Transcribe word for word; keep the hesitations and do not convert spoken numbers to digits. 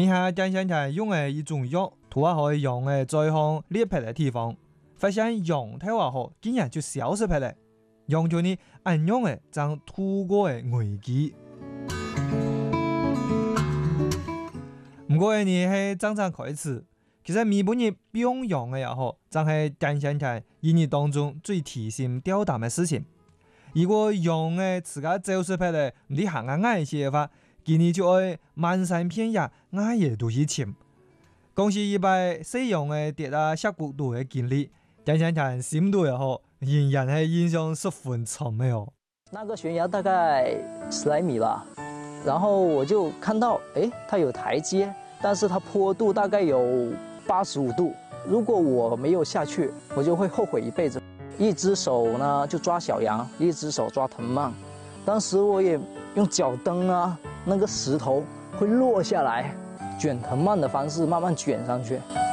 咪下近先前用嘅一種藥，涂下可以用嘅再向裂皮嘅地方，發現用睇話好，竟然就消失皮咧。用咗呢按用嘅將塗過嘅危機。唔過呢係真正開始，其實每本日表用嘅也好，真係近先前一日當中最提心吊膽嘅事情。如果用嘅自家走失皮咧，唔啲行下挨些嘅話，今日就愛漫山遍野挨嘢都去尋。恭喜一百使用嘅跌啊峽谷度嘅經歷，近先前心度也好，仍然係印象十分深嘅哦。 那個懸崖大概十來米吧，然後我就看到，誒，它有台階，但是它坡度大概有八十五度。如果我沒有下去，我就會後悔一輩子。一隻手呢就抓小羊，一隻手抓藤蔓。當時我也用腳蹬啊，那個石頭會落下來，捲藤蔓的方式慢慢捲上去。